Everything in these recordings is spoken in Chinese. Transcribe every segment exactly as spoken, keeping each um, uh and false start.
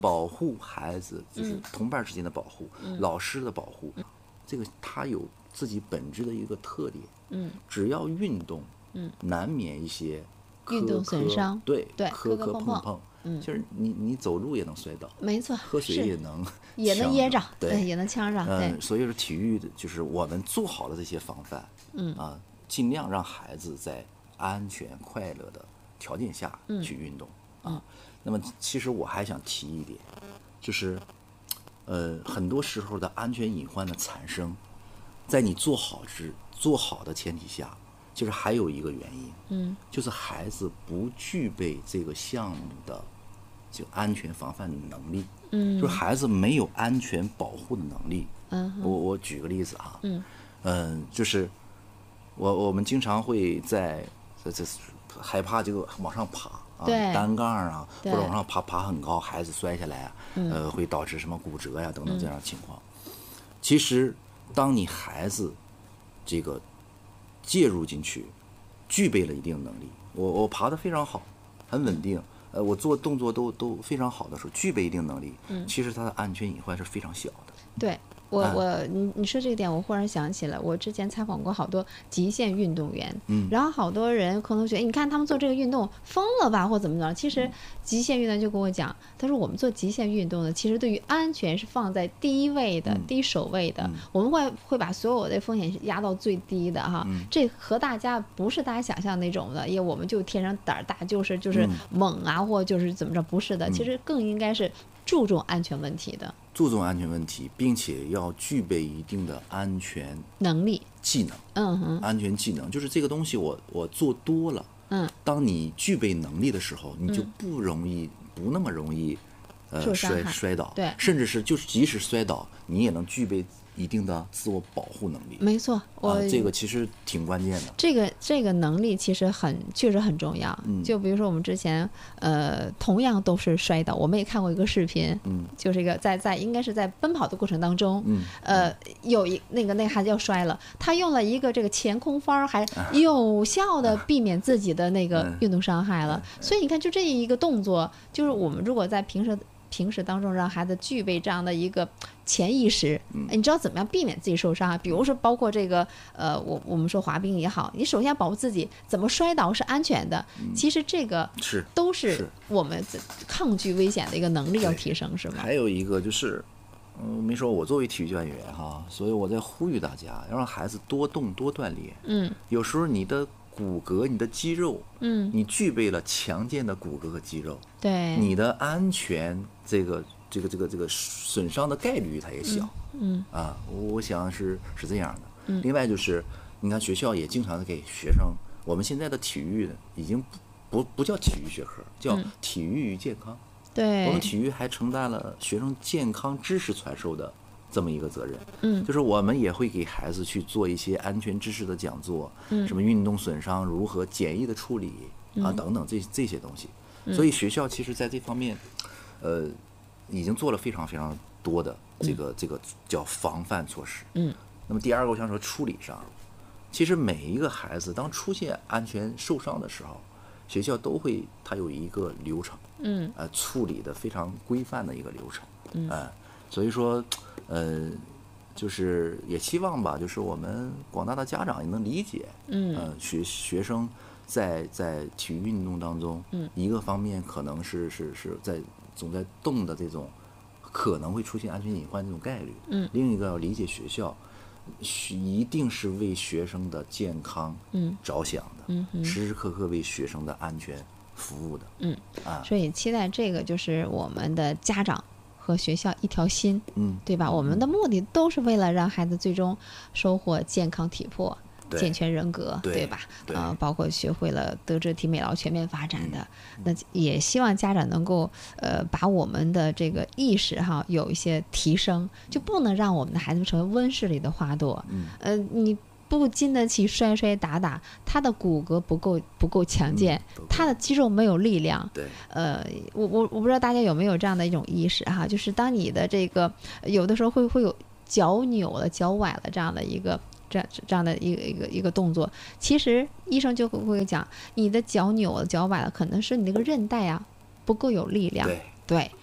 保护孩子，就是同伴之间的保护， 嗯、 老师的保护，嗯、这个它有自己本质的一个特点。 嗯， 只要运动， 嗯， 难免一些磕运动损伤， 对对， 磕磕碰碰碰。 嗯， 其实你你走路也能摔倒， 没错， 喝水也能也能噎着， 对， 也能呛着。对、 嗯，所以说体育的就是我们做好了这些防范， 嗯啊，尽量让孩子在安全快乐的条件下去运动、 嗯、 啊。那么其实我还想提一点，就是呃很多时候的安全隐患的产生，在你做好之做好的前提下，就是还有一个原因， 嗯， 就是孩子不具备这个项目的就安全防范能力， 嗯， 就是孩子没有安全保护的能力。 嗯， 我我举个例子啊， 嗯， 嗯，就是我我们经常会在这这害怕这个往上爬啊，单杠啊，或者往上爬爬很高，孩子摔下来啊，呃，会导致什么骨折呀、等等这样的情况。嗯、其实，当你孩子这个介入进去，具备了一定能力，我我爬得非常好，很稳定，呃，我做动作都都非常好的时候，具备一定能力， 嗯， 其实它的安全隐患是非常小的。 对。我我你你说这个点，我忽然想起来，我之前采访过好多极限运动员， 嗯， 然后好多人可能觉得，你看他们做这个运动疯了吧，或怎么着？其实极限运动员就跟我讲，他说我们做极限运动呢，其实对于安全是放在第一位的，嗯、第一首位的，嗯、我们会会把所有的风险压到最低的哈。 嗯、 这和大家不是大家想象那种的，因为我们就天生胆儿大，就是就是猛啊，嗯、或就是怎么着，不是的，其实更应该是注重安全问题的。 注重安全问题，并且要具备一定的安全能力、 技能。 嗯哼， 安全技能就是这个东西我，我我做多了。 嗯， 当你具备能力的时候，你就不容易，嗯、不那么容易，呃，摔摔倒。 对， 甚至是就是即使摔倒，你也能具备一定的自我保护能力。 没错，我、 啊、这个其实挺关键的。 这个这个能力其实很确实很重要。 嗯， 就比如说我们之前呃同样都是摔倒，我们也看过一个视频， 嗯， 就是一个在在应该是在奔跑的过程当中， 嗯， 呃有一那个那个孩子要摔了，他用了一个这个前空翻，还有效的避免自己的那个运动伤害了。 嗯嗯、 所以你看，就这一个动作，就是我们如果在平时。平时当中让孩子具备这样的一个潜意识， 嗯、 你知道怎么样避免自己受伤啊？比如说包括这个呃，我我们说滑冰也好，你首先保护自己，怎么摔倒是安全的。 嗯、 其实这个是都是我们抗拒危险的一个能力要提升，是吗？ 还有一个就是，嗯，没说我作为体育教练员哈，所以我在呼吁大家要让孩子多动多锻炼。 嗯， 有时候你的骨骼、你的肌肉， 嗯， 你具备了强健的骨骼和肌肉， 对， 你的安全这个这个这个这个损伤的概率它也小， 嗯， 嗯啊，我想是是这样的。 嗯， 另外就是，你看学校也经常给学生，我们现在的体育已经不不不叫体育学科，叫体育与健康。 嗯、对， 我们体育还承担了学生健康知识传授的这么一个责任。 嗯， 就是我们也会给孩子去做一些安全知识的讲座， 嗯， 什么运动损伤如何简易的处理、 嗯、 啊等等这这些东西。所以学校其实在这方面，呃，已经做了非常非常多的这个、嗯、这个叫防范措施。 嗯， 那么第二个我想说处理上，其实每一个孩子当出现安全受伤的时候，学校都会它有一个流程， 嗯， 呃，处理的非常规范的一个流程， 嗯， 呃，所以说，呃，就是也希望吧，就是我们广大的家长也能理解， 嗯， 呃，学学生在在体育运动当中， 嗯，一个方面可能是是是在总在动的这种可能会出现安全隐患这种概率， 嗯， 另一个要理解学校一定是为学生的健康着想的， 嗯嗯、 时时刻刻为学生的安全服务的， 嗯啊， 所以期待这个就是我们的家长和学校一条心， 嗯， 对吧？我们的目的都是为了让孩子最终收获健康体魄、健全人格， 对, 对吧？ 对， 呃，包括学会了德智体美劳全面发展的，嗯、那也希望家长能够呃把我们的这个意识哈有一些提升，就不能让我们的孩子成为温室里的花朵， 嗯， 呃，你不经得起摔摔打打，他的骨骼不够不够强健， 嗯、 他的肌肉没有力量。 对， 呃，我我我不知道大家有没有这样的一种意识哈，就是当你的这个有的时候会会有脚扭了、脚崴了这样的一个这这样的一个一个一个动作，其实医生就会讲，你的脚扭了、脚崴了，可能是你那个韧带啊不够有力量。 对。 对，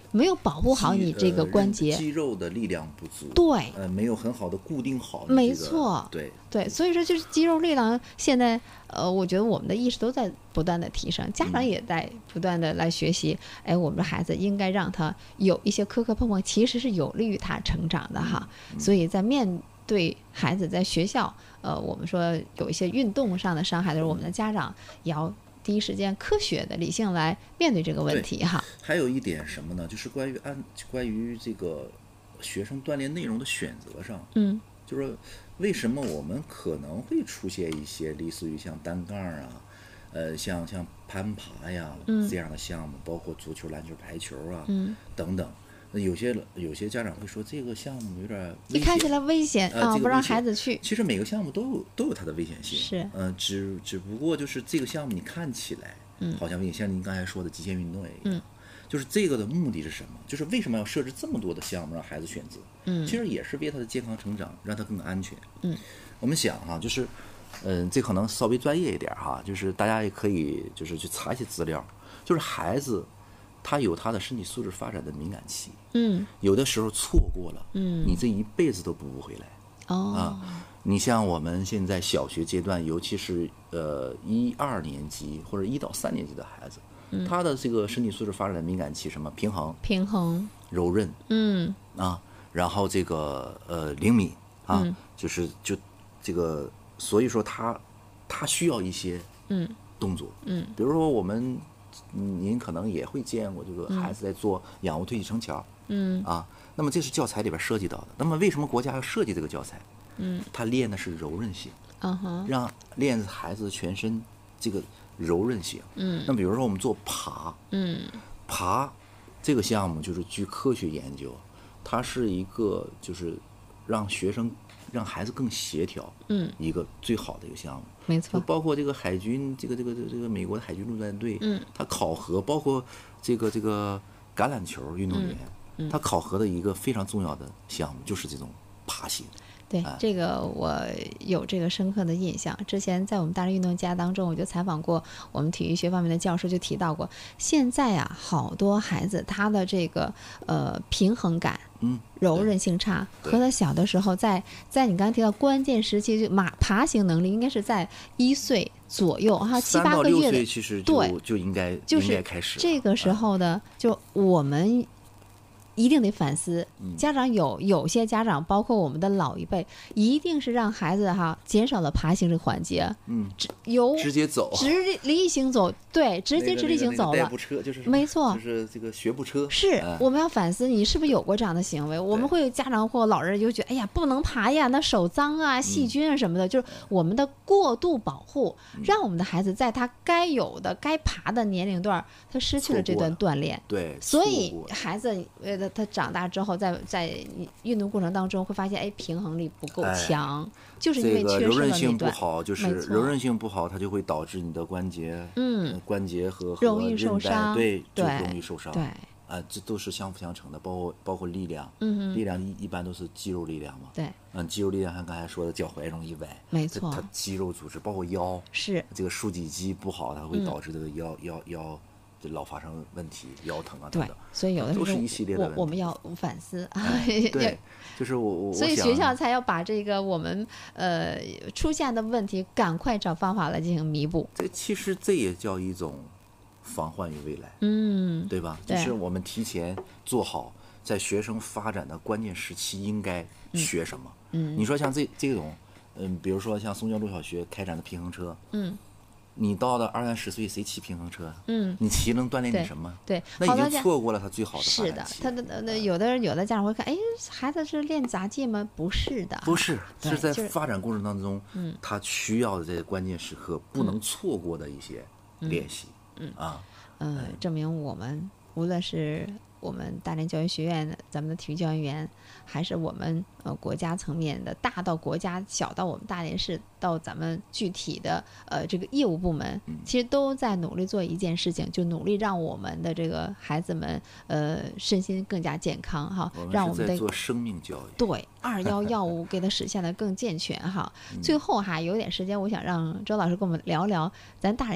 没有保护好你这个关节， 呃、肌肉的力量不足， 对， 呃，没有很好的固定好、 这个，没错， 对对，所以说就是肌肉力量，现在呃，我觉得我们的意识都在不断的提升，家长也在不断的来学习，嗯、哎，我们的孩子应该让他有一些磕磕碰碰，其实是有利于他成长的哈， 嗯嗯、 所以在面对孩子在学校，呃，我们说有一些运动上的伤害的时候，我们的家长也要第一时间科学的理性来面对这个问题哈。 还有一点什么呢？就是关于按关于这个学生锻炼内容的选择上， 嗯， 就是为什么我们可能会出现一些类似于像单杠啊，呃，像像攀爬呀、嗯、这样的项目，包括足球、篮球、排球啊， 嗯， 等等。有些有些家长会说这个项目有点危险， 一看起来危险啊、呃这个，不让孩子去。 其实每个项目都有都有它的危险性， 是， 嗯、呃，只只不过就是这个项目你看起来，嗯，好像危险，像您刚才说的极限运动也一样，嗯，就是这个的目的是什么？就是为什么要设置这么多的项目让孩子选择？嗯，其实也是为他的健康成长，让他更安全。嗯，我们想哈，就是，嗯、呃，这可能稍微专业一点哈，就是大家也可以就是去查一些资料，就是孩子。他有他的身体素质发展的敏感期，嗯，有的时候错过了，嗯，你这一辈子都补不回来， 哦， 啊，你像我们现在小学阶段，尤其是呃一二年级或者一到三年级的孩子，嗯，他的这个身体素质发展的敏感期什么平衡、 平衡、 柔韧， 嗯， 啊，然后这个呃灵敏啊，嗯、就是就这个，所以说他他需要一些嗯动作，嗯，比如说我们。您可能也会见过这个孩子在做仰卧推起撑桥，嗯啊，那么这是教材里边涉及到的。那么为什么国家要设计这个教材？嗯，他练的是柔韧性，嗯哼，让练孩子全身这个柔韧性。嗯，那比如说我们做爬，嗯，爬这个项目就是据科学研究，它是一个就是让学生让孩子更协调，嗯，一个最好的一个项目。 没错， 就包括这个海军，这个这个这个美国的海军陆战队，嗯，他考核，包括这个这个橄榄球运动员，嗯，他考核的一个非常重要的项目就是这种爬行。 对， 哎、 这个我有这个深刻的印象。之前在我们大人运动家当中，我就采访过我们体育学方面的教授，就提到过，现在啊，好多孩子他的这个呃平衡感。嗯，柔韧性差，和他小的时候在在你刚才提到关键时期，就马爬行能力应该是在一岁左右哈，七八个月的， 其实就对就应该就是应该开始这个时候的，嗯、就我们一定得反思。 嗯、 家长有有些家长，包括我们的老一辈，一定是让孩子哈减少了爬行这个环节， 嗯， 由直接走， 直立行走，对，直接直立行走了， 那个那个代步车就是没错， 就是这个学步车。 是、 嗯、 我们要反思，你是不是有过这样的行为？我们会有家长或老人就觉得，哎呀，不能爬呀，那手脏啊、细菌啊什么的，嗯、就是我们的过度保护，嗯、让我们的孩子在他该有的、该爬的年龄段，他失去了这段锻炼。 对， 所以孩子呃，他他长大之后，在在运动过程当中会发现，哎，平衡力不够强，哎、就是因为缺失了那段。 这个柔韧性不好，就是柔韧性不好，它就会导致你的关节，嗯，关节和和容易受伤， 对， 对， 就容易受伤， 对。 啊，这都是相辅相成的，包括包括力量，嗯，力量一一般都是肌肉力量嘛， 对， 嗯，肌肉力量像刚才说的，脚踝容易崴， 没错， 它肌肉组织包括腰， 是这个竖脊肌不好，它会导致这个腰、嗯、腰腰这老发生问题，腰疼啊等等， 对，所以有的时候都是一系列的问题， 我我们要反思啊、 哎，对，就是我我所以学校才要把这个我们呃出现的问题赶快找方法来进行弥补。 这其实这也叫一种。防患于未来， 嗯， 对吧？就是我们提前做好，在学生发展的关键时期应该学什么。嗯，你说像这这种，嗯，比如说像松江路小学开展的平衡车，嗯，你到了二三十岁，谁骑平衡车？嗯，你骑能锻炼你什么？ 对， 那已经错过了他最好的发展期。 是的，他的那有的有的家长会看，哎，孩子是练杂技吗？不是的， 不是，是在发展过程当中，嗯，他需要的这些关键时刻不能错过的一些练习。嗯啊， 嗯、呃，证明我们无论是我们大连教育学院的咱们的体育教育员，还是我们呃国家层面的，大到国家，小到我们大连市，到咱们具体的呃这个业务部门，其实都在努力做一件事情，就努力让我们的这个孩子们呃身心更加健康哈，让我们的做生命教育， 对二幺药物给它实现的更健全哈。最后哈有点时间，我想让周老师跟我们聊聊咱大连